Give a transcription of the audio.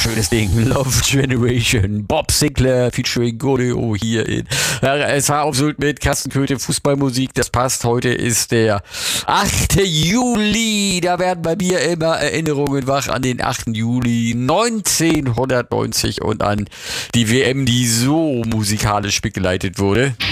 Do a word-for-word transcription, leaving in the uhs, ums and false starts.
schönes Ding. Love Generation. Bob Sinclair featuring Godeo hier in R S H auf Sylt mit Carsten Köthe. Fußballmusik, das passt. Heute ist der achte Juli. Da werden bei mir immer Erinnerungen wach an den achten Juli neunzehnhundertneunzig und an die W M, die so musikalisch begleitet wurde.